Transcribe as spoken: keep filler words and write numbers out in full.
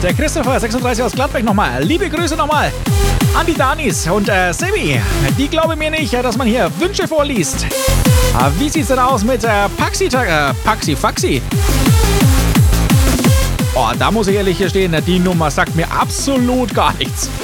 Der Christopher sechsunddreißig aus Gladbeck nochmal. Liebe Grüße nochmal an die Danis und äh, Sebi. Die glauben mir nicht, dass man hier Wünsche vorliest. Wie sieht's denn aus mit äh, Paxi, äh, Paxi Faxi? Oh, da muss ich ehrlich gestehen, die Nummer sagt mir absolut gar nichts.